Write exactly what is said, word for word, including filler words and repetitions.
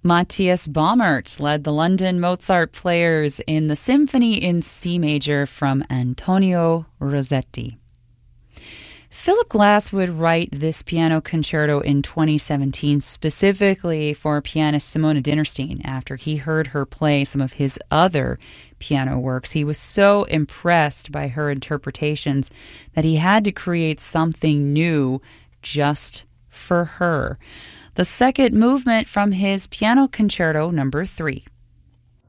Matthias Baumert led the London Mozart players in the Symphony in C major from Antonio Rossetti. Philip Glass would write this piano concerto in twenty seventeen specifically for pianist Simona Dinnerstein after he heard her play some of his other piano works. He was so impressed by her interpretations that he had to create something new just for her. The second movement from his piano concerto number three.